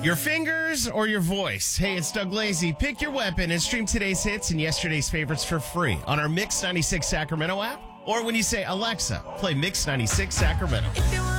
Your fingers or your voice? Hey, it's Doug Lazy. Pick your weapon and stream today's hits and yesterday's favorites for free on our Mix 96 Sacramento app. Or when you say, Alexa, play Mix 96 Sacramento. If you